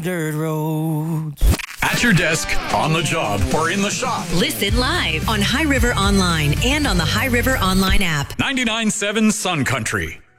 dirt roads. At your desk, on the job, or in the shop. Listen live on High River Online and on the High River Online app. 99.7 Sun Country.